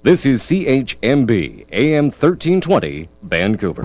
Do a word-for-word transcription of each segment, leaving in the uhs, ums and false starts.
This is C H M B, A M thirteen twenty, Vancouver.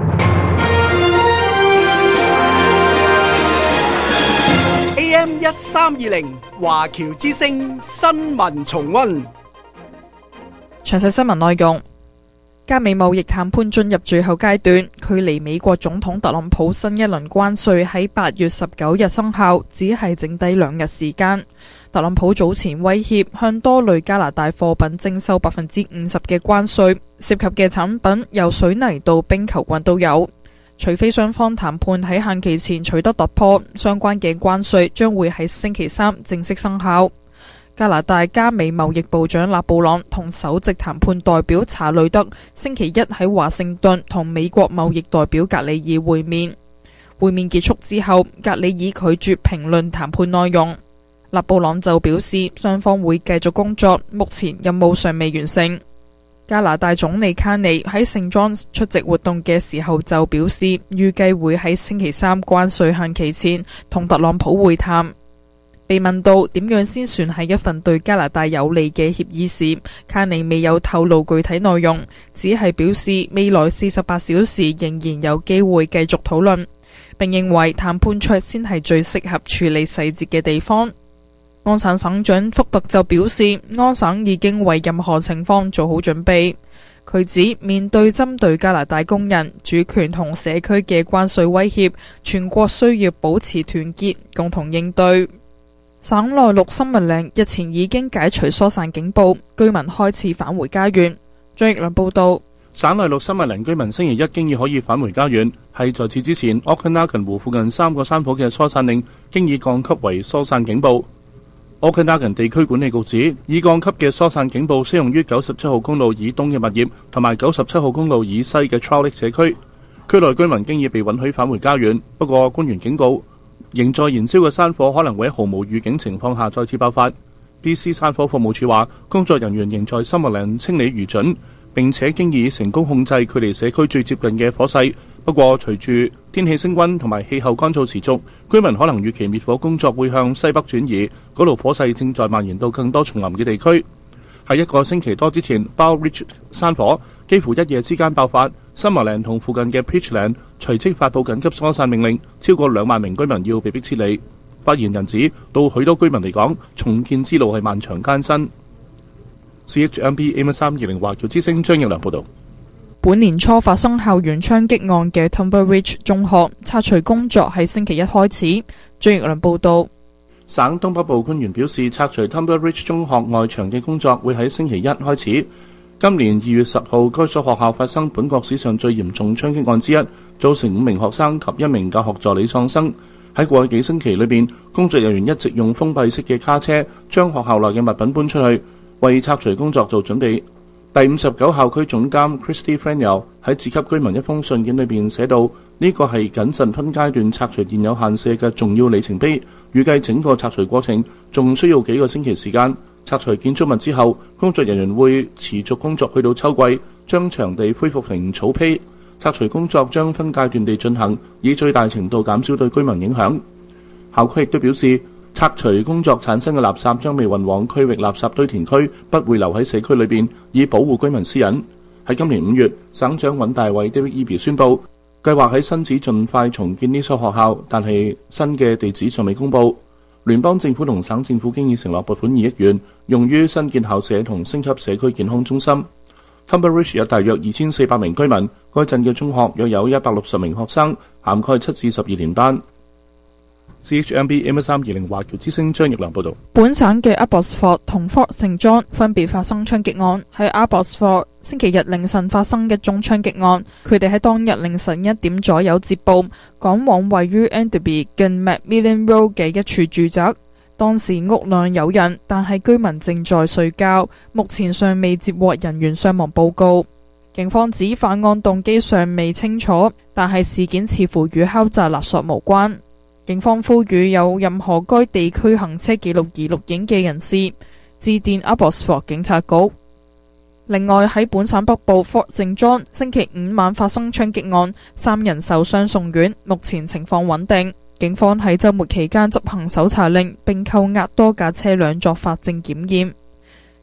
A M 一三二零華僑之聲新聞重溫。 詳細新聞內容：加美貿易談判進入最後階段，距離美國總統特朗普新一輪關稅喺八月十九日生效，只係剩低兩日時間。特朗普早前威脅向多類加拿大貨品徵收百分之五十嘅關稅，涉及嘅產品由水泥到冰球棍都有。除非雙方談判喺限期前取得突破，相關嘅關稅將會喺星期三正式生效。加拿大加美貿易部長勒布朗同首席談判代表查雷德星期一喺華盛頓同美國貿易代表格里爾會面。會面結束之後，格里爾拒絕評論談判內容。勒布朗就表示，雙方會繼續工作，目前任務尚未完成。加拿大總理卡尼喺聖莊出席活動嘅時候就表示，預計會喺星期三關稅限期前同特朗普會談。被問到點樣先算係一份對加拿大有利嘅協議時，卡尼未有透露具體內容，只係表示未來四十八小時仍然有機會繼續討論，並認為談判桌先係最適合處理細節嘅地方。安省省長福特就表示，安省已經為任何情況做好準備。佢指面對針對加拿大工人、主權同社區嘅關稅威脅，全國需要保持團結，共同應對。省內陸森文嶺日前已經解除疏散警報，居民開始返回家園。張奕良報道。 省內陸森文嶺居民星期一經已可以返回家園，係在此之前，Okanagan湖附近三個山坡嘅疏散令經已降級為疏散警報。Okanagan 地區管理局指，已降級嘅疏散警報適用於九十七號公路以東嘅物業同埋九十七號公路以西嘅 Trowlick 社區。區內居民經已被允許返回家園，不過官員警告，仍在燃燒嘅山火可能會喺毫無預警情況下再次爆發。B C 山火服務處話，工作人員仍在森文嶺清理餘燼，並且經已成功控制距離社區最接近嘅火勢。不過，隨住天氣升溫同埋氣候乾燥持續，居民可能預期滅火工作會向西北轉移，嗰度火勢正在蔓延到更多叢林嘅地區。喺一個星期多之前 Bow Ridge 山火幾乎一夜之間爆發，森文嶺同附近嘅 Peachland 隨即發佈緊急疏散命令，超過兩萬名居民要被迫撤離。發言人指，對許多居民嚟講，重建之路係漫長艱辛。C H M B A M 三二零華僑之聲張奕良報導。 本年初發生校園槍擊案嘅 Tumber-Ridge 中學拆除工作喺星期一開始。張奕良報導。 省東北部官員表示，拆除 Tumber-Ridge 中學外牆嘅工作會喺星期一開始。今年二月十號，該所學校發生本國史上最嚴重槍擊案之一，造成五名學生及一名教學助理喪生。喺過去幾星期裏邊，工作人員一直用封閉式嘅卡車將學校內嘅物品搬出去，為拆除工作做準備。第五十九校區總監 Christy Freniel 喺致給居民一封信件裏邊寫到，呢個係謹慎分階段拆除現有限舍嘅重要里程碑，預計整個拆除過程仲需要幾個星期時間。拆除建築物之後，工作人員會持續工作去到秋季，將場地恢復成草坯。拆除工作將分階段地進行，以最大程度減少對居民影響。校區亦都表示，拆除工作產生嘅垃圾將被運往區域垃圾堆填區，不會留喺社區裏邊，以保護居民私隱。喺今年五月，省長尹大衛 David Eby 宣布，計劃喺新址盡快重建呢所學校，但係新嘅地址尚未公佈。聯邦政府同省政府經已承諾撥款二億元，用於新建校舍同升級社區健康中心。Tumber-Ridge 有大約二千四百名居民，該鎮嘅中學約有一百六十名學生，涵蓋七至十二年班。C H M B A M 三二零華僑之聲張奕良報導。 本省嘅 Abbotsford 同 Fort Saint John 分別發生槍擊案。喺 Abbotsford 星期日凌晨發生一宗槍擊案，佢哋喺當日凌晨一點左右接報，趕往位於 Enderby 近 Macmillan Road 嘅一處住宅。當時屋內有人，但係居民正在睡覺，目前尚未接獲人員傷亡報告。警方指犯案動機尚未清楚，但係事件似乎與敲詐勒索無關。警方呼籲有任何該地區行車記錄儀錄影嘅人士致電 Abbotsford 警察局。另外喺本省北部 Fort Saint John 星期五晚發生槍擊案，三人受傷送院，目前情況穩定。警方喺週末期間執行搜查令，並扣押多架車輛作法證檢驗。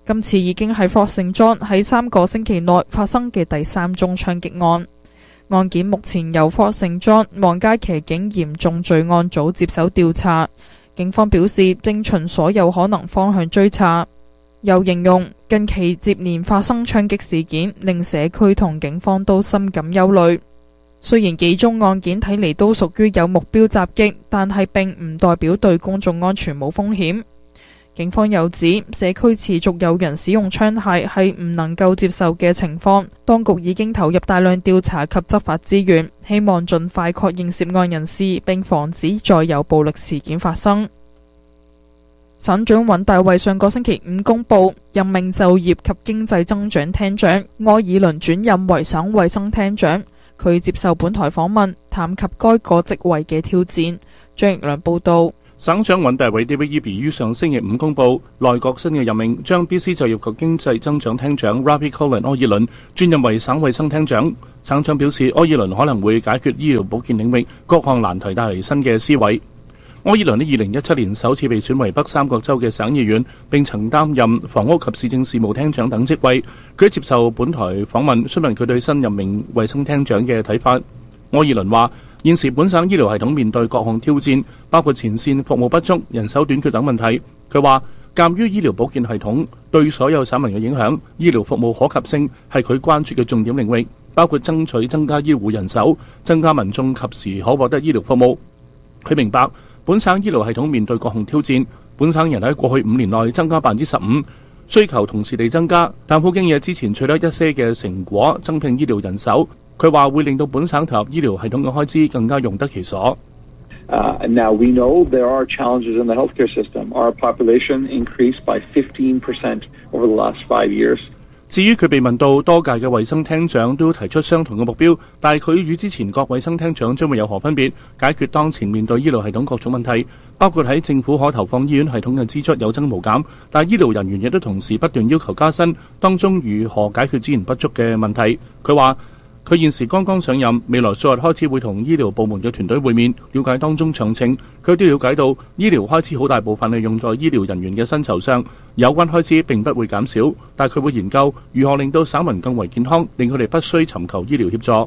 今次已經係 Fort Saint John 喺三個星期內發生嘅第三宗槍擊案。案件目前由 Fort Saint John 皇家騎警嚴重罪案組接手調查。警方表示正循所有可能方向追查，又形容近期接連發生槍擊事件，令社區同警方都深感憂慮。雖然幾宗案件睇嚟都屬於有目標襲擊，但係並唔代表對公眾安全冇風險。警方又指社區持續有人使用槍械係唔能夠接受嘅情況，當局已經投入大量調查及執法資源，希望盡快確認涉案人士，並防止再有暴力事件發生。省長尹大維上個星期五公布任命就業及經濟增長廳長愛爾倫轉任為省衛生廳長。佢接受本台訪問，談及該個職位嘅挑戰。張奕良報道。 省長尹大維 David Eby 於上星期五公布內閣新嘅任命，將 B C 就業及經濟增長廳長 Ravi Kolin 愛爾倫轉任為省衛生廳長。省長表示，愛爾倫可能會解決醫療保健領域各項難題，帶嚟新嘅思維。愛爾倫喺二零一七年首次被選為北三角洲嘅省議員，並曾擔任房屋及市政事務廳長等職位。佢接受本台訪問，詢問佢對新任命衛生廳長嘅睇法。愛爾倫話，現時本省醫療系統面對各項挑戰，包括前線服務不足、人手短缺等問題。佢話，鑑於醫療保健系統對所有省民嘅影響，醫療服務可及性係佢關注嘅重點領域，包括爭取增加醫護人手，增加民眾及時可獲得醫療服務。佢明白本省醫療系統面對各項挑戰，本省人喺過去五年內增加百分之十五，需求同時地增加，但普京也之前取得一些嘅成果，增聘醫療人手。佢話會令到本省投入醫療系統嘅開支更加用得其所。 Uh, and now we know there are challenges in the healthcare system. Our population increased by fifteen percent over the last five years. 至於佢被問到多屆嘅衛生廳長都提出相同嘅目標，但係佢與之前各衛生廳長將會有何分別？解決當前面對醫療系統各種問題，包括喺政府可投放醫院系統嘅支出有增無減，但係醫療人員亦都同時不斷要求加薪，當中如何解決資源不足嘅問題？佢話佢現時剛剛上任，未來數日開始會同醫療部門嘅團隊會面，了解當中詳情。佢都了解到醫療開支好大部分係用在醫療人員嘅薪酬上，有關開支並不會減少，但佢會研究如何令到省民更為健康，令佢哋不需尋求醫療協助。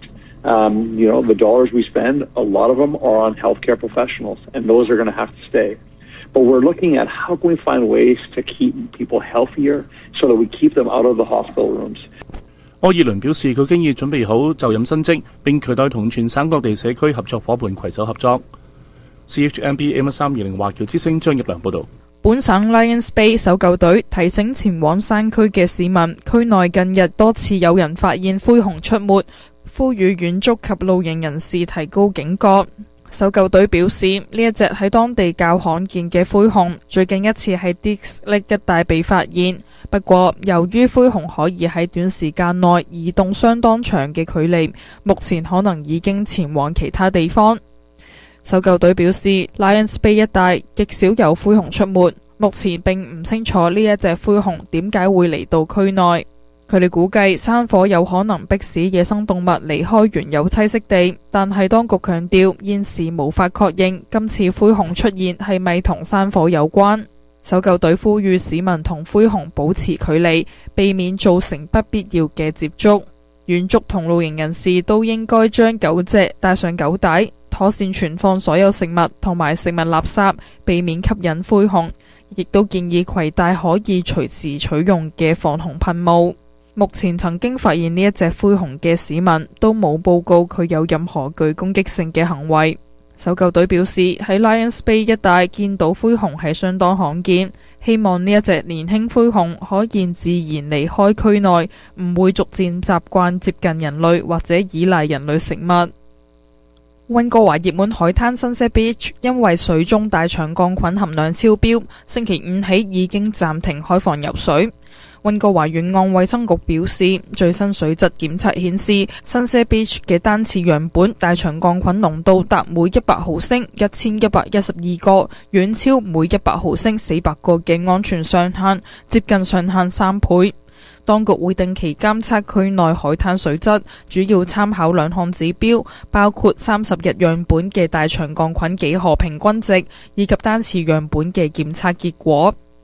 Um, you know, the dollars we spend, a lot of them are on healthcare professionals, and those are going to have to stay. But we're looking at how can we find ways to keep people healthier so that we keep them out of the hospital rooms. 愛爾倫表示，佢經已準備好就任新職，並期待同全省各地社區合作伙伴攜手合作。C H M B A M 三二零華僑之聲張奕良報導。 本省 Lions Bay 搜救隊提醒前往山區嘅市民，區內近日多次有人發現灰熊出沒，呼籲遠足及露營人士提高警覺。搜救隊表示，呢一隻喺當地較罕見嘅灰熊，最近一次喺 Dix Lake 一帶被發現。不過，由於灰熊可以喺短時間內移動相當長嘅距離，目前可能已經前往其他地方。搜救隊表示 ，Lions Bay 一帶極少有灰熊出沒，目前並唔清楚呢一隻灰熊點解會嚟到區內。佢哋估計山火有可能迫使野生動物離開原有棲息地，但係當局強調現時無法確認今次灰熊出現係咪同山火有關。搜救隊呼籲市民同灰熊保持距離，避免造成不必要嘅接觸。遠足同露營人士都應該將狗隻帶上狗帶，妥善存放所有食物同埋食物垃圾，避免吸引灰熊。亦都建議攜帶可以隨時取用嘅防熊噴霧。目前曾經發現呢一隻灰熊嘅市民都冇報告佢有任何具攻擊性嘅行為。搜救隊表示喺 Lions Bay 一帶見到灰熊係相當罕見，希望呢一隻年輕灰熊可以自然離開區內，唔會逐漸習慣接近人類或者依賴人類食物。溫哥華熱門海灘 Sunset Beach 因為水中大腸桿菌含量超標，星期五起已經暫停開放游水。溫哥華沿岸衛生局表示，最新水質檢測顯示 Sunset Beach 嘅單次樣本大腸桿菌濃度達每一百毫升一千一百一十二個，遠超每一百毫升四百個嘅安全上限，接近上限三倍。當局會定期監測區內海灘水質，主要參考兩項指標，包括三十日樣本嘅大腸桿菌幾何平均值，以及單次樣本嘅檢測結果。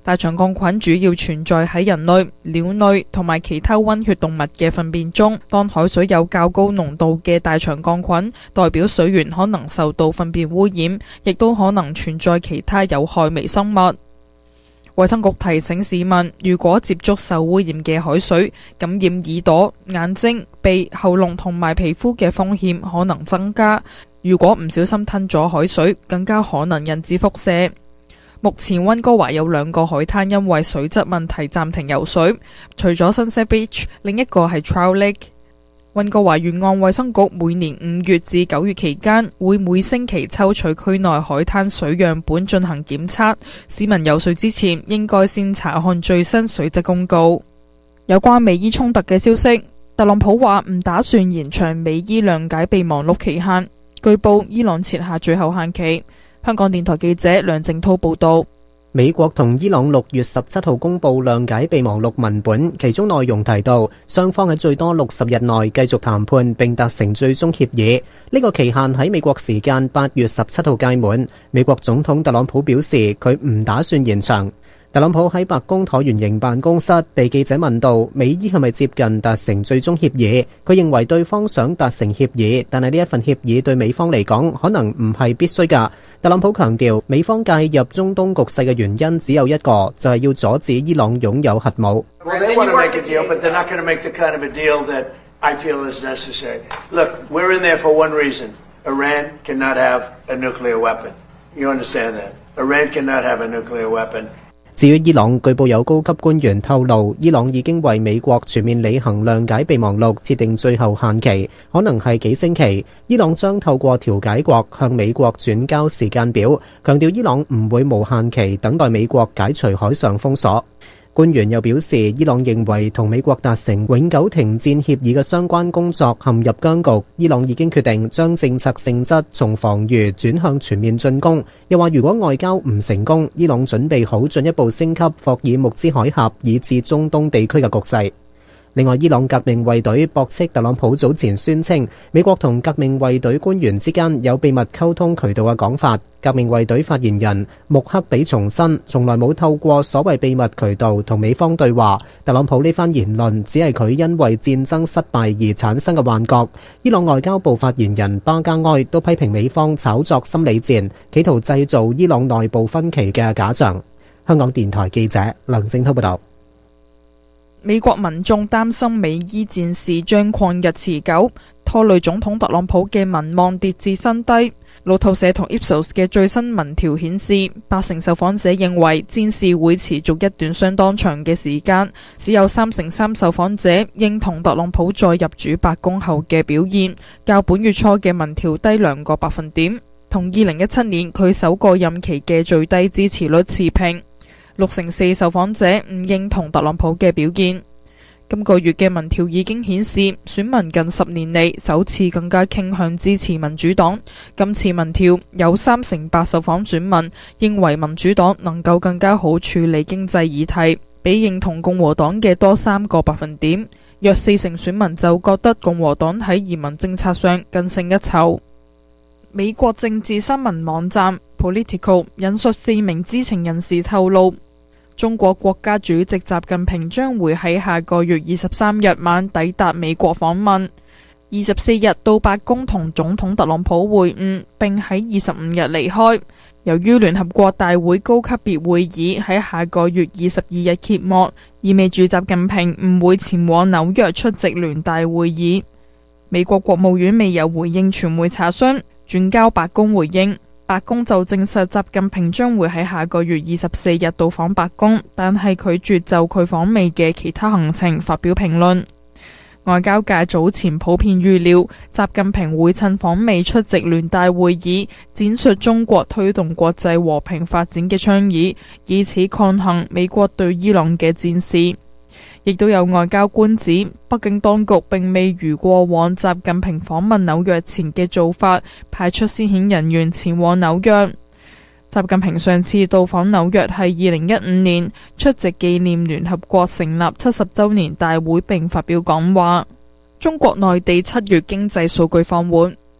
大腸桿菌主要存在喺人類、鳥類同埋其他溫血動物嘅糞便中。當海水有較高濃度嘅大腸桿菌，代表水源可能受到糞便污染，亦都可能存在其他有害微生物。衛生局提醒市民，如果接觸受污染嘅海水，感染耳朵、眼睛、鼻、喉嚨同埋皮膚嘅風險可能增加。如果唔小心吞咗海水，更加可能引致輻射。目前溫哥華有兩個海灘因為水質問題暫停游水，除咗 Sunset Beach， 另一個係 Trout Lake。溫哥華沿岸衛生局每年五月至九月期間會每星期抽取區內海灘水樣本進行檢測，市民游水之前應該先查看最新水質公告。有關美伊衝突嘅消息，特朗普話唔打算延長美伊諒解備忘錄期限，據報伊朗設下最後限期。香港電台記者梁正濤報道。 美國同伊朗六月十七號公布諒解備忘錄文本，其中內容提到雙方喺最多六十日內繼續談判並達成最終協議。呢個期限喺美國時間八月十七號屆滿。美國總統特朗普表示佢唔打算延長。特朗普喺白宮橢圓形辦公室被記者問到美伊係咪接近達成最終協議，佢認為對方想達成協議，但係呢一份協議對美方嚟講可能唔係必須㗎。特朗普強調美方介入中東局勢嘅原因只有一個，就係要阻止伊朗擁有核武。 Well, they want to make a deal, but they're not going to make the kind of a deal that I feel is necessary. Look, we're in there for one reason. Iran cannot have a nuclear weapon. You understand that? Iran cannot have a nuclear weapon. 至於伊朗，據報有高級官員透露，伊朗已經為美國全面履行諒解備忘錄設定最後限期，可能係幾星期。伊朗將透過調解國向美國轉交時間表，強調伊朗唔會無限期等待美國解除海上封鎖。官員又表示，伊朗認為同美國達成永久停戰協議嘅相關工作陷入僵局，伊朗已經決定將政策性質從防禦轉向全面進攻。又話如果外交唔成功，伊朗準備好進一步升級霍爾木茲海峽以至中東地區嘅局勢。另外，伊朗革命衛隊駁斥特朗普早前宣稱美國同革命衛隊官員之間有秘密溝通渠道嘅講法。革命衛隊發言人穆克比重申，從來冇透過所謂秘密渠道同美方對話。特朗普呢番言論只係佢因為戰爭失敗而產生嘅幻覺。伊朗外交部發言人巴加埃都批評美方炒作心理戰，企圖製造伊朗內部分歧嘅假象。香港電台記者梁正濤報道。 美國民眾擔心美伊戰事將曠日持久，拖累總統特朗普嘅民望跌至新低。路透社同 Ipsos 嘅最新民調顯示，八成受訪者認為戰事會持續一段相當長嘅時間，只有三成三受訪者認同特朗普再入主白宮後嘅表現，較本月初嘅民調低兩個百分點，同二零一七年佢首個任期嘅最低支持率持平。六成四受訪者唔認同特朗普嘅表現。今個月嘅民調已經顯示，選民近十年嚟首次更加傾向支持民主黨。今次民調有三成八受訪選民認為民主黨能夠更加好處理經濟議題，比認同共和黨嘅多三個百分點。約四成選民就覺得共和黨喺移民政策上更勝一籌。美國政治新聞網站 Politico 引述四名知情人士透露，中國國家主席習近平將會喺下個月二十三日晚抵達美國訪問，二十四日到白宮同總統特朗普會晤，並喺二十五日離開。由於聯合國大會高級別會議喺下個月二十二日揭幕，意味住習近平唔會前往紐約出席聯大會議。美國國務院未有回應傳媒查詢，轉交白宮回應。白宮就證實習近平將會喺下個月二十四日到訪白宮，但係拒絕就佢訪美嘅其他行程發表評論。外交界早前普遍預料，習近平會趁訪美出席聯大會議，展述中國推動國際和平發展嘅倡議，以此抗衡美國對伊朗嘅戰事。亦都有外交官指，北京當局並未如過往習近平訪問紐約前嘅做法，派出先遣人員前往紐約。習近平上次到訪紐約係二零一五年，出席紀念聯合國成立七十週年大會並發表講話。中國內地七月經濟數據放緩，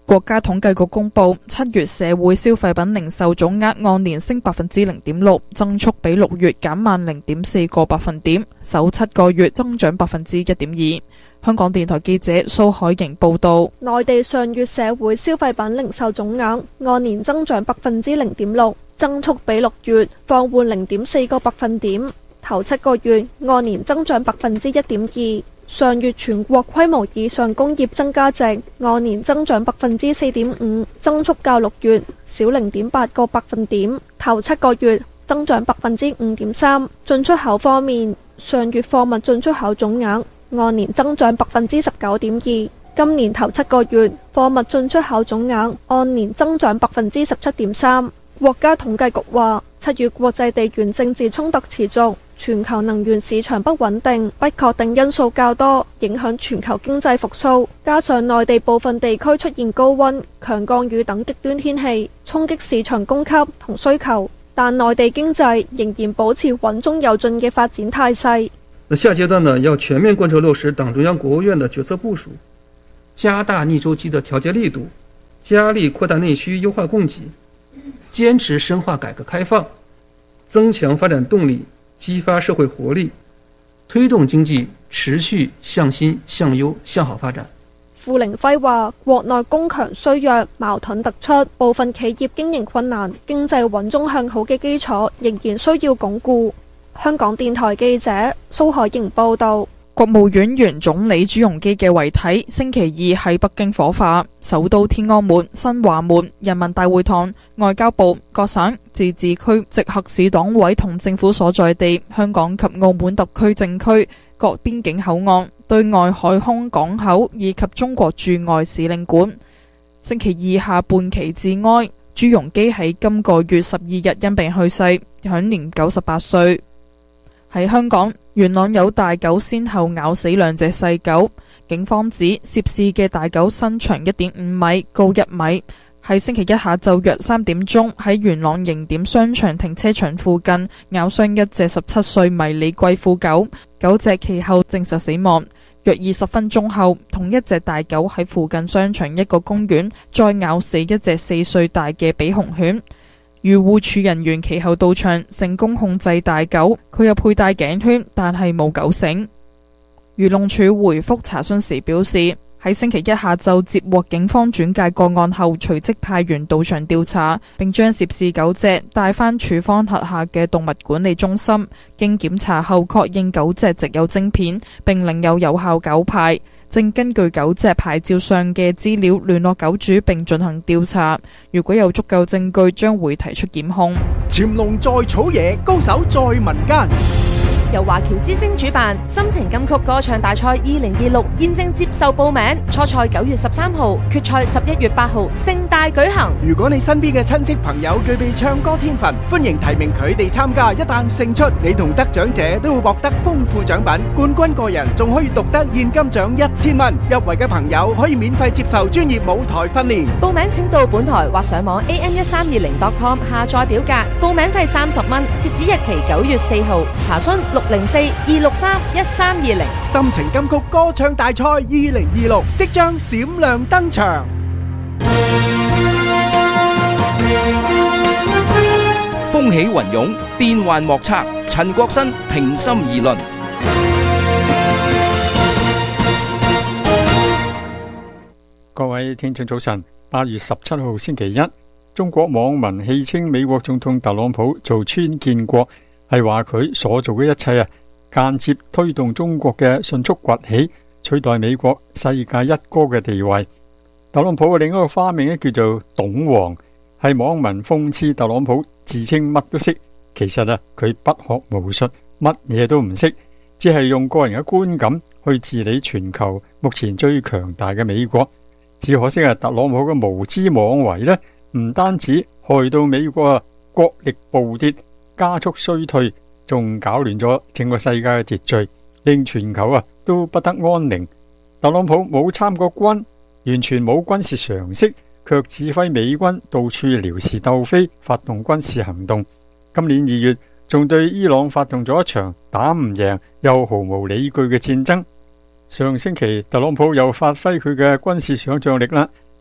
國家統計局公布，七月社會消費品零售總額按年升百分之零點六，增速比六月減慢零點四個百分點，首七個月增長百分之一點二。香港電台記者蘇海瑩報道。 內地上月社會消費品零售總額按年增長百分之零點六，增速比六月放緩零點四個百分點，頭七個月按年增長百分之一點二。上月全國規模以上工業增加值按年增長百分之四點五，增速較六月少零點八個百分點，頭七個月增長百分之五點三。進出口方面，上月貨物進出口總額按年增長百分之十九點二，今年頭七個月貨物進出口總額按年增長百分之十七點三。國家統計局話，七月國際地緣政治衝突持續，全球能源市場不穩定、不確定因素較多，影響全球經濟復甦。加上內地部分地區出現高溫、強降雨等極端天氣，衝擊市場供給同需求。但內地經濟仍然保持穩中有進嘅發展態勢。 那下階段呢，要全面貫徹落實黨中央、國務院的決策部署，加大逆周期的調節力度，加力擴大內需、優化供給，堅持深化改革開放，增強發展動力，激發社會活力，推動經濟持續向新、向優、向好發展。 傅凌輝話，國內供強衰弱矛盾突出，部分企業經營困難，經濟穩中向好嘅基礎仍然需要鞏固。香港電台記者蘇海瑩報道。 國務院原總理朱鎔基嘅遺體星期二喺北京火化，首都天安門、新華門、人民大會堂、外交部、各省、自治區、直轄市黨委同政府所在地、香港及澳門特區政區、各邊境口岸、對外海空港口以及中國駐外使領館星期二下半旗致哀。朱鎔基喺今個月十二日因病去世，享年九十八歲。喺香港，元朗有大狗先後咬死兩隻細狗，警方指涉事嘅大狗身長一點五米，高一米，喺星期一下晝約三點鐘喺元朗盈點商場停車場附近咬傷一隻十七歲迷你貴婦狗，狗隻其後證實死亡。約二十分鐘後，同一隻大狗喺附近商場一個公園再咬死一隻四歲大嘅比熊犬。漁護署人員其後到場，成功控制大狗。佢有佩戴頸圈，但係冇狗繩。漁農署回覆查詢時表示，喺星期一下晝接獲警方轉介個案後，隨即派員到場調查，並將涉事狗隻帶返署方轄下嘅動物管理中心。經檢查後確認狗隻植有晶片，並領有有效狗牌。正根據狗隻牌照上嘅資料聯絡狗主並進行調查，如果有足夠證據，將會提出檢控。 潛龍在草野，高手在民間。 由華僑之聲主辦心情金曲歌唱大賽二零二六現正接受報名，初賽九月十三號，決賽十一月八號，盛大舉行。 如果你身邊嘅親戚朋友具備唱歌天分，歡迎提名佢哋參加。一旦勝出，你同得獎者都會獲得豐富獎品，冠軍個人仲可以獨得現金獎一千蚊。入圍嘅朋友可以免費接受專業舞台訓練。 報名請到本台或上網 a m 一三二零 dot com 下載表格，報名費三十蚊，截止日期九月四號。查詢六零四二六三一三二零。 心情金曲歌唱大賽二零二六即將閃亮登場。 風起雲湧，變幻莫測。陳國新平心而論。 各位聽眾早晨，八月十七號星期一，中國網民戲稱美國總統特朗普做川建國，係話佢所做嘅一切啊，間接推動中國嘅迅速崛起，取代美國世界一哥嘅地位。特朗普嘅另一個花名咧叫做董王，係網民諷刺特朗普自稱乜都識，其實啊佢不學無術，乜嘢都唔識，只係用個人嘅觀感去治理全球目前最強大嘅美國。只可惜啊，特朗普嘅無知妄為呢，唔單止害到美國啊國力暴跌，加速衰退，仲搞亂咗整個世界嘅秩序，令全球啊都不得安寧。特朗普冇參過軍，完全冇軍事常識，卻指揮美軍到處撩事鬥非，發動軍事行動。今年二月，仲對伊朗發動咗一場打唔贏又毫無理據嘅戰爭。上星期特朗普又發揮佢嘅軍事想象力啦，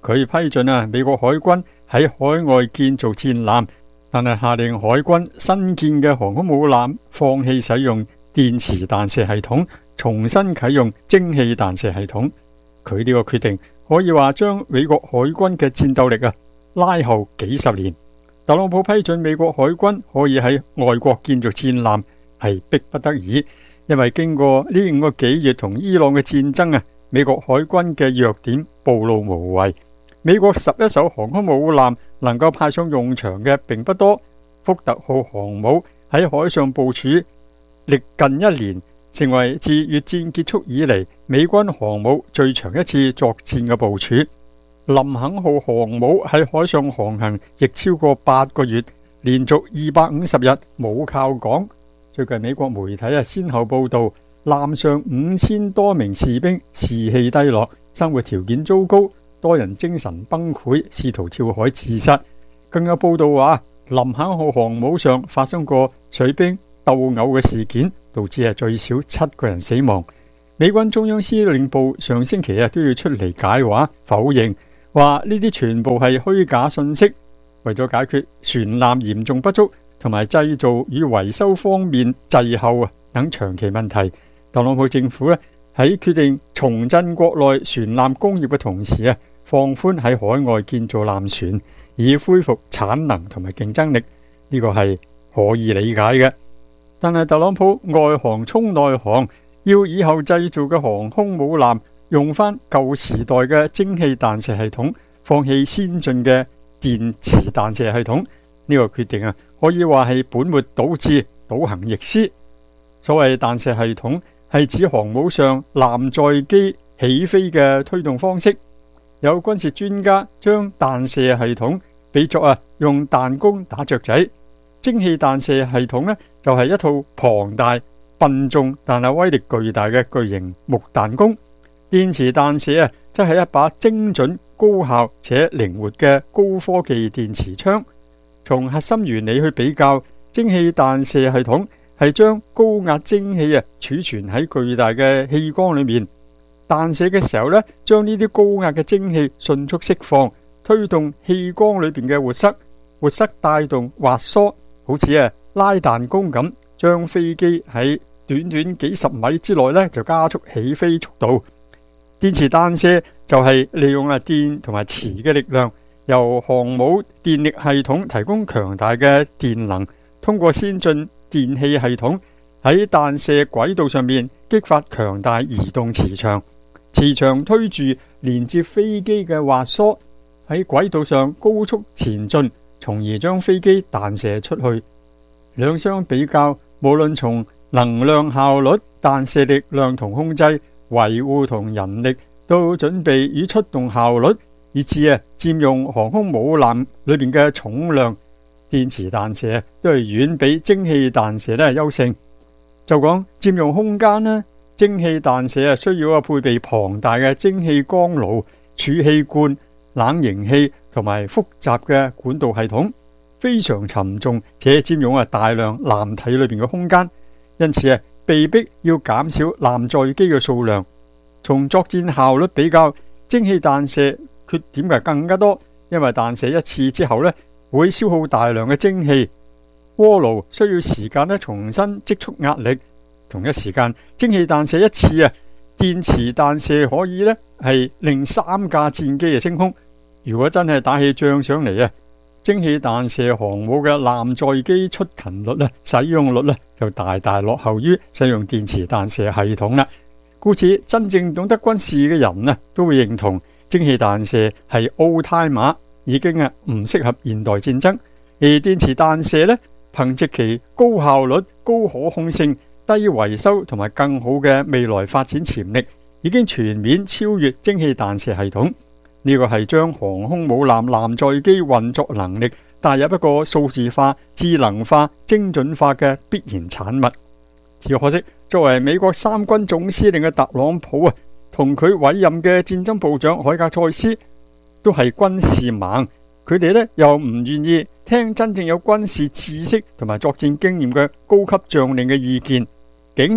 佢批准啊美國海軍喺海外建造戰艦，但係下令海軍新建嘅航空母艦放棄使用電磁彈射系統，重新啟用蒸汽彈射系統。佢呢個決定可以話將美國海軍嘅戰鬥力啊拉後幾十年。特朗普批准美國海軍可以喺外國建造戰艦係迫不得已，因為經過呢五個幾月同伊朗嘅戰爭啊，美國海軍嘅弱點暴露無遺。美國十一艘航空母艦能夠派上用場嘅並不多，福特號航母喺海上部署歷近一年，成為自越戰結束以嚟美軍航母最長一次作戰嘅部署。林肯號航母喺海上航行亦超過八個月，連續二百五十日冇靠港。最近美國媒體啊先後報道，艦上五千多名士兵士氣低落，生活條件糟糕，多人精神崩潰，試圖跳海自殺。更有報道話，林肯號航母上發生過水兵鬥毆嘅事件，導致係最少七個人死亡。美軍中央司令部上星期啊都要出嚟解話，否認話呢啲全部係虛假信息。為咗解決船艦嚴重不足同埋製造與維修方面滯後啊等長期問題，特朗普政府咧喺決定重振國內船艦工業嘅同時啊，放寬喺海外建造艦船，以恢復產能同埋競爭力。呢個係可以理解嘅。但係特朗普外行衝內行，要以後製造嘅航空母艦用翻舊時代嘅蒸汽彈射系統，放棄先進嘅電磁彈射系統，呢個決定啊，可以話係本末倒置、倒行逆施。所謂彈射系統係指航母上艦載機起飛嘅推動方式。有軍事專家將彈射系統比作啊用彈弓打雀仔，蒸汽彈射系統呢，就係一套龐大笨重但係威力巨大嘅巨型木彈弓。電磁彈射啊，則係一把精準、高效且靈活嘅高科技電磁槍。從核心原理去比較，蒸汽彈射系統係將高壓蒸汽啊儲存喺巨大嘅氣缸裏面，彈射嘅時候呢，將呢啲高壓嘅蒸汽迅速釋放，推動氣缸裏邊嘅活塞，活塞帶動滑梭，好似啊拉彈弓咁，將飛機喺短短幾十米之內呢就加速起飛速度。電磁彈射就係利用啊電同埋磁嘅力量，由航母電力系統提供強大嘅電能，通過先進電氣系統喺彈射軌道上面激發強大移動磁場，磁場推住連接飛機嘅滑梭喺軌道上高速前進，從而將飛機彈射出去。兩相比較，無論從能量效率、彈射力量同控制、維護同人力到準備與出動效率，以至啊佔用航空母艦裏邊嘅重量，電磁彈射都係遠比蒸汽彈射咧優勝。就講佔用空間呢，蒸汽彈射啊需要啊配備龐大嘅蒸汽缸爐、儲氣罐、冷凝器同埋複雜嘅管道系統，非常沉重且佔用啊大量艦體裏邊嘅空間，因此啊被逼要減少艦載機嘅數量。從作戰效率比較，蒸汽彈射缺點嘅更加多，因為彈射一次之後呢會消耗大量嘅蒸汽，鍋爐需要時間咧重新積蓄壓力。同一時間，蒸汽彈射一次啊，電磁彈射可以呢係令三架戰機啊升空。如果真係打起仗上嚟啊，蒸汽彈射航母嘅艦載機出勤率咧、使用率咧就大大落後於使用電磁彈射系統啦。故此，真正懂得軍事嘅人呢，都會認同蒸汽彈射係 old timer，已經啊唔適合現代戰爭。而電磁彈射呢，憑藉其高效率、高可控性、低維修同埋更好嘅未來發展潛力，已經全面超越蒸汽彈射系統。呢個係將航空母艦艦載機運作能力帶入一個數字化、智能化、精準化嘅必然產物。只可惜，作為美國三軍總司令嘅特朗普啊，同佢委任嘅戰爭部長海格塞斯都係軍事盲，佢哋呢又唔願意聽真正有軍事知識同埋作戰經驗嘅高級將領嘅意見，竟然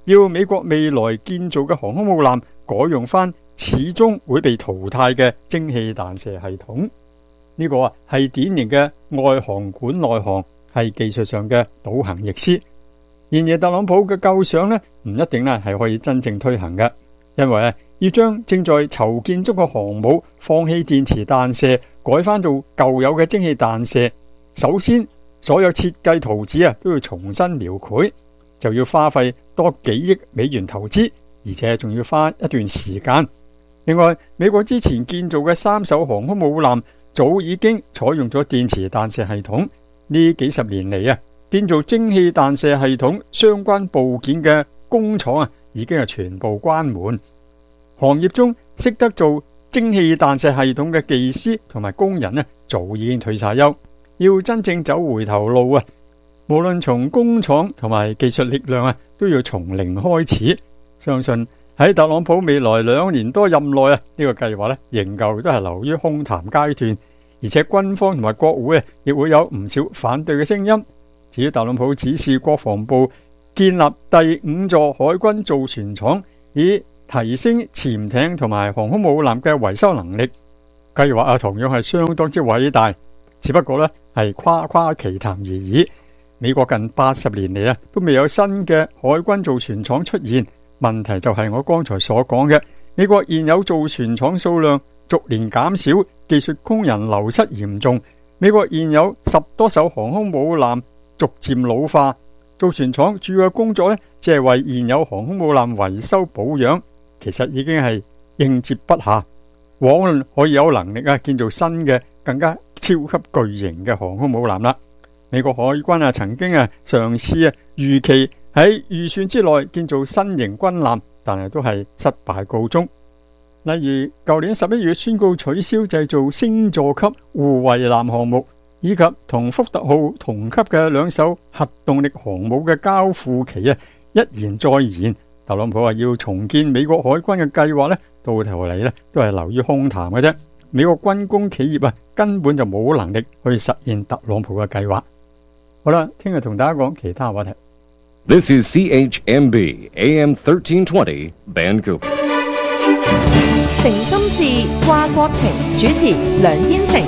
要美國未來建造嘅航空母艦改用翻始終會被淘汰嘅蒸汽彈射系統。呢個啊係典型嘅外航管內航，係技術上嘅倒行逆施。然而特朗普嘅構想呢，唔一定咧係可以真正推行嘅，因為啊要將正在籌建中嘅航母放棄電磁彈射，改翻到舊有嘅蒸汽彈射，首先所有設計圖紙啊都要重新描繪，就要花費多幾億美元投資，而且仲要花一段時間。另外，美國之前建造嘅三艘航空母艦早已經採用咗電磁彈射系統，呢幾十年嚟啊，建造蒸汽彈射系統相關部件嘅工廠啊，已經係全部關門。行業中識得做蒸汽彈射系統嘅技師同埋工人呢，早已經退晒休，要真正走回頭路啊！無論從工廠同埋技術力量啊，都要從零開始。相信喺特朗普未來兩年多任內啊，呢個計劃呢仍舊都係流於空談階段，而且軍方同埋國會啊，亦會有唔少反對嘅聲音。至於特朗普指示國防部建立第五座海軍造船廠，以提升潛艇同埋航空母艦嘅維修能力，計劃啊同樣係相當之偉大，只不過呢係誇誇其談而已。美國近八十年嚟啊都未有新嘅海軍造船廠出現，問題就係我剛才所講嘅，美國現有造船廠數量逐年減少，技術工人流失嚴重。美國現有十多艘航空母艦逐漸老化，造船廠主要嘅工作呢，只係為現有航空母艦維修保養。其實已經係應接不暇，往論可以有能力啊建造新嘅更加超級巨型嘅航空母艦啦。美國海軍啊曾經啊嘗試啊預期喺預算之內建造新型軍艦，但係都係失敗告終。例如舊年十一月宣告取消製造星座級護衛艦項目，以及同福特號同級嘅兩艘核動力航母嘅交付期啊一延再延。特朗普話要重建美國海軍嘅計劃呢，到頭嚟呢都係流於空談嘅啫。美國軍工企業啊根本就冇能力去實現特朗普嘅計劃。好啦，聽日同大家講其他話題。 This is C H M B A M thirteen twenty Vancouver。 誠心事掛國情，主持梁燕成。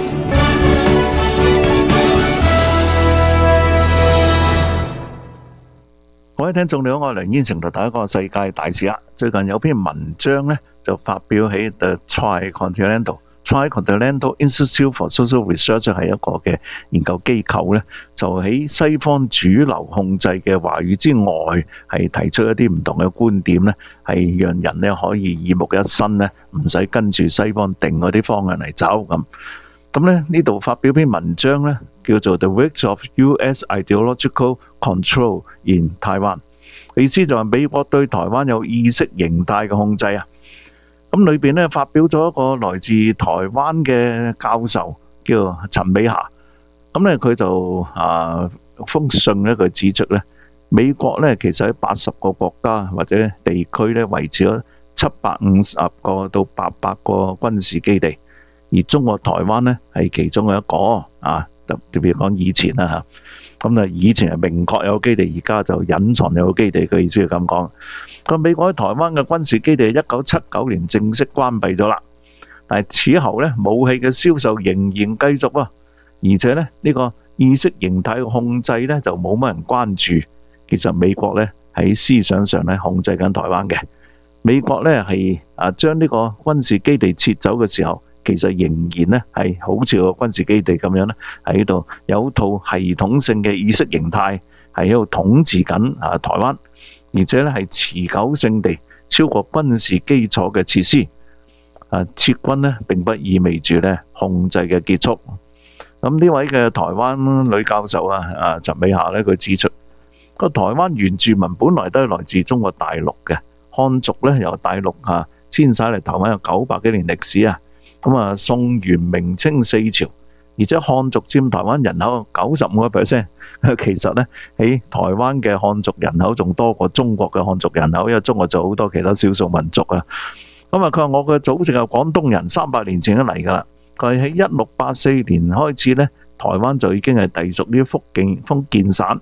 各位聽眾你好，我係梁燕成，同大家講世界大事啊！最近有篇文章咧就發表喺 The Tricontinental Tricontinental Institute for Social Research 係一個嘅研究機構咧，就喺西方主流控制嘅話語之外，係提出一啲唔同嘅觀點咧，係讓人咧可以耳目一新咧，唔使跟住西方定嗰啲方向嚟走咁。咁咧呢度發表篇文章咧，叫做 The Weight of U S Ideological Control in Taiwan， 意思就係美國對台灣有意識形態嘅控制啊。咁裏邊咧發表咗一個來自台灣嘅教授，叫陳美霞。咁咧佢就啊封信咧，佢指出咧，美國咧其實喺八十個國家或者地區咧維持咗七百五十個到八百個軍事基地。而中國台灣呢係其中嘅一個啊，特別講以前啦嚇，咁啊以前係明確有基地，而家就隱藏有基地，嘅意思係咁講。咁美國喺台灣嘅軍事基地一九七九年正式關閉咗啦，但係此後呢武器嘅銷售仍然繼續啊，而且呢呢個意識形態嘅控制呢就冇乜人關注。其實美國呢喺思想上呢控制緊台灣嘅，美國呢係啊將呢個軍事基地撤走嘅時候，其實仍然咧係好似個軍事基地咁樣咧，喺度有套系統性嘅意識形態係喺度統治緊啊台灣，而且咧係持久性地超過軍事基礎嘅設施。啊撤軍咧並不意味住咧控制嘅結束。咁呢位嘅台灣女教授啊啊陳美霞咧，佢指出個台灣原住民本來都係來自中國大陸嘅，漢族咧由大陸啊遷徙嚟台灣有九百幾年歷史啊。咁啊，宋元明清四朝，而且漢族佔台灣人口九十五個 percent。其實咧喺台灣嘅漢族人口仲多過中國嘅漢族人口，因為中國就好多其他少數民族啊。咁啊，佢話我嘅祖籍係廣東人，三百年前都嚟噶啦。佢喺一六八四年開始咧，台灣就已經係隸屬於福建福建省。咁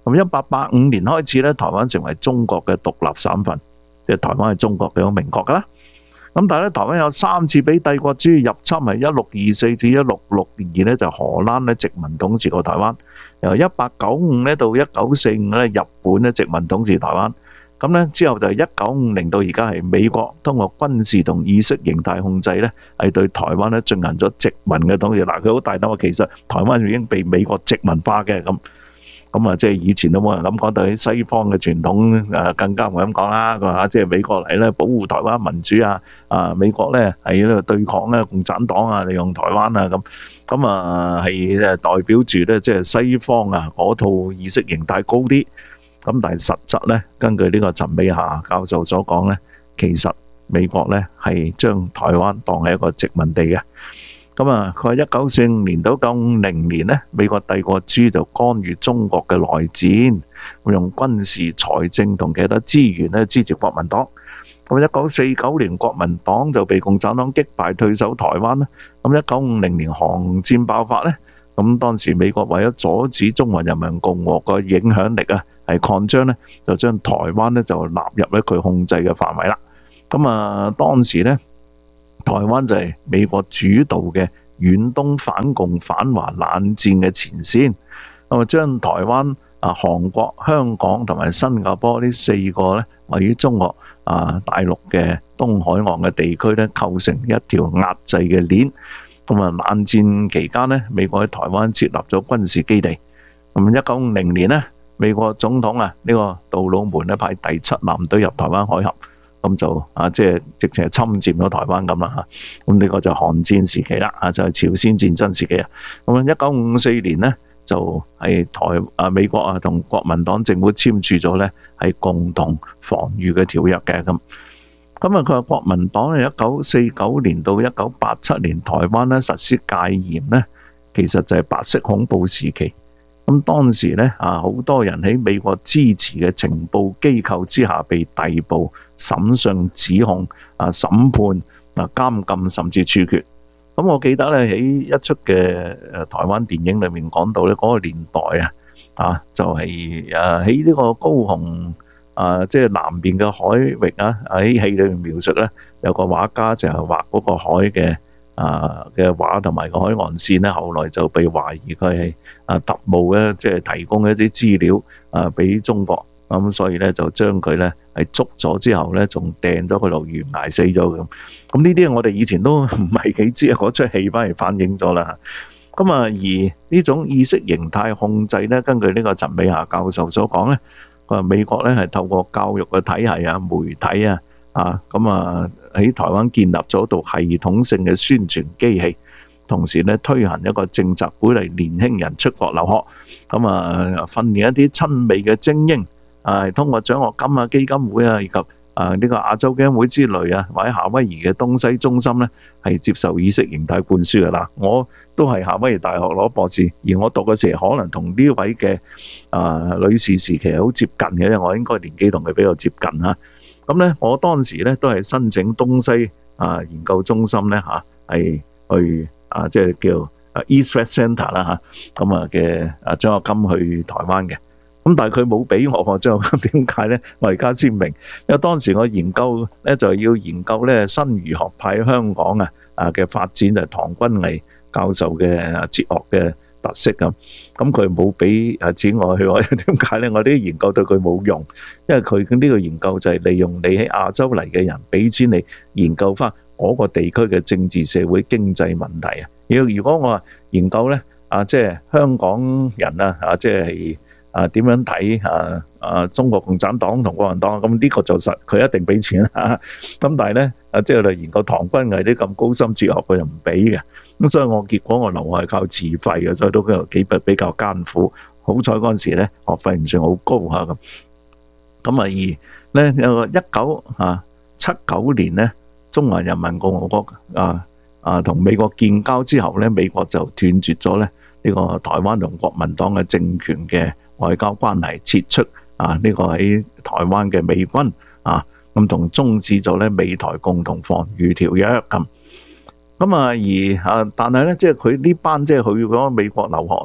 咁一八八五年開始咧，台灣成為中國嘅獨立省份，即係台灣係中國嘅一個名國㗎啦。咁但係咧，台灣有三次俾帝國主義入侵，係一六二四至一六六二咧，就荷蘭咧殖民統治過台灣。由一八九五咧到一九四五咧，日本咧殖民統治台灣。咁咧之後就係一九五零到而家係美國通過軍事同意識形態控制咧，係對台灣咧進行咗殖民嘅統治。嗱，佢好大膽話，其實台灣已經被美國殖民化嘅咁。咁啊，即係以前都冇人咁講，對西方嘅傳統誒更加唔會咁講啦。佢話即係美國嚟咧保護台灣民主啊，啊美國咧係喺度對抗咧共產黨啊，利用台灣啊咁。咁啊係誒代表住咧即係西方啊嗰套意識形態高啲。咁但係實質咧，根據呢個陳美霞教授所講咧，其實美國咧係將台灣當係一個殖民地嘅。咁啊，佢話一九四五年到一九五零年咧，美國帝國主義就干預中國嘅內戰，用軍事、財政同其他資源咧支持國民黨。咁一九四九年國民黨就被共產黨擊敗退守台灣啦。咁一九五零年韓戰爆發咧，咁當時美國為咗阻止中華人民共和國影響力啊係擴張咧，就將台灣咧就納入喺佢控制嘅範圍啦。咁啊，當時咧。台灣就係美國主導嘅遠東反共反華冷戰嘅前線，咁啊將台灣、啊韓國、香港同埋新加坡呢四個咧位於中國啊大陸嘅東海岸嘅地區咧構成一條壓制嘅鏈。咁啊冷戰期間咧，美國喺台灣設立咗軍事基地。咁一九五零年咧，美國總統啊呢個杜魯門咧派第七艦隊入台灣海峽。咁就啊，即係直情係侵佔咗台灣咁啦嚇。咁呢個就韓戰時期啦，啊就係朝鮮戰爭時期啊。咁一九五四年呢，就係台啊美國啊同國民黨政府簽署咗咧係共同防禦嘅條約嘅咁。咁啊佢話國民黨喺一九四九年到一九八七年台灣咧實施戒嚴咧，其實就係白色恐怖時期。咁當時咧啊，好多人喺美國支持嘅情報機構之下被逮捕、審訊、指控、啊審判、啊監禁甚至處決。咁我記得咧喺一出嘅誒台灣電影裏面講到咧嗰個年代啊，啊就係誒喺呢個高雄啊，即係南邊嘅海域啊，喺戲裏面描述咧有個畫家就係畫嗰個海嘅。啊嘅畫同埋個海岸線咧，後來就被懷疑佢係啊特務咧，即係提供一啲資料啊俾中國，咁所以咧就將佢咧係捉咗之後咧，仲掟咗佢落懸崖死咗咁。咁呢啲我哋以前都唔係幾知啊，嗰出戲反而反映咗啦。咁啊，而呢種意識形態控制咧，根據呢個陳美霞教授所講咧，佢話美國咧係透過教育嘅體系啊、媒體啊。啊，咁啊喺台灣建立咗一道系統性嘅宣傳機器，同時咧推行一個政策，鼓勵年輕人出國留學，咁啊訓練一啲親美嘅精英，啊通過獎學金啊、基金會啊以及啊呢個亞洲基金會之類啊，或者夏威夷嘅東西中心咧，係接受意識形態灌輸嘅啦。我都係夏威夷大學攞博士，而我讀嘅時候可能同呢位嘅啊女士時期係好接近嘅，因為我應該年紀同佢比較接近嚇。咁咧，我當時咧都係申請東西啊研究中心咧嚇，係去啊即係叫啊 East West Center 啦嚇，咁啊嘅啊獎學金去台灣嘅。咁但係佢冇俾我個獎學金，點解咧？我而家先明，因為當時我研究咧就係要研究咧新儒學派香港啊啊嘅發展，就係唐君毅教授嘅哲學嘅特色咁。咁佢冇俾啊錢我去，我點解咧？我啲研究對佢冇用，因為佢呢個研究就係利用你喺亞洲嚟嘅人俾錢你研究翻嗰個地區嘅政治、社會、經濟問題啊。要如果我話研究咧啊，即係香港人啊啊，即係啊點樣睇啊啊中國共產黨同國民黨，咁呢個就實佢一定俾錢啦。咁但係咧啊，即係嚟研究唐君毅啲咁高深哲學，佢又唔俾嘅。咁所以我結果我留學係靠自費嘅，所以都幾比較艱苦。好彩嗰陣時咧學費唔算好高嚇咁。咁啊而咧有個一九啊七九年咧，中華人民共和國啊啊同美國建交之後咧，美國就斷絕咗咧呢個台灣同國民黨嘅政權嘅外交關係，撤出啊呢個喺台灣嘅美軍啊，咁同終止咗咧美台共同防禦條約咁。咁啊，而啊，但係咧，即係佢呢班即係去咗美國留學咧，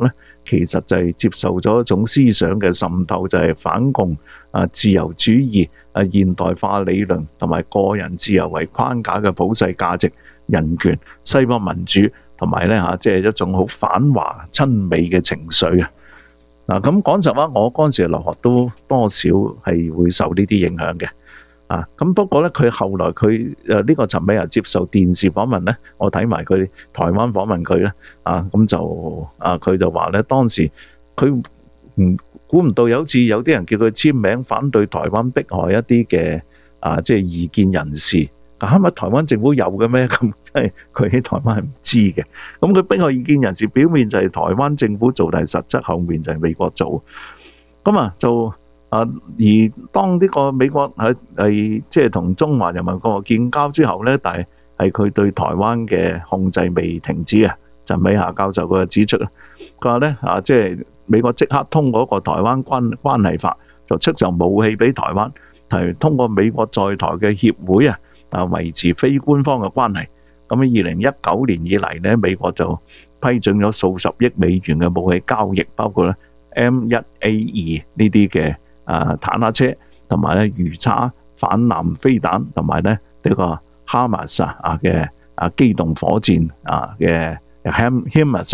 其實就係接受咗一種思想嘅滲透，就係、是、反共啊、自由主義啊、現代化理論同埋個人自由為框架嘅普世價值、人權、西方民主，同埋咧嚇即係一種好反華親美嘅情緒啊！嗱，咁講實話，我嗰陣時留學都多少係會受呢啲影響嘅。啊，咁不過咧，佢後來佢誒呢個陳美霞接受電視訪問咧，我睇埋佢台灣訪問佢咧，啊咁就啊佢就話咧，當時佢唔估唔到有次有啲人叫佢簽名反對台灣迫害一啲嘅啊即係異見人士，係咪台灣政府有嘅咩？咁即係佢喺台灣係唔知嘅。咁佢迫害異見人士，表面就係台灣政府做，但係實質後面就係美國做。咁啊就。啊！而當呢個美國係係即係同中華人民共和國建交之後咧，但係係佢對台灣嘅控制未停止啊！陳美霞教授佢就指出啦，佢話咧啊，即係美國即刻通過一個台灣關關係法，就出售武器俾台灣，係通過美國在台嘅協會啊啊維持非官方嘅關係。咁喺二零一九年以嚟咧，美國就批准咗數十億美元嘅武器交易，包括咧 M 一 A 二呢啲嘅。啊，坦克車同埋咧魚叉反艦飛彈，同埋咧呢個哈馬斯啊嘅啊機動火箭啊嘅 HIMARS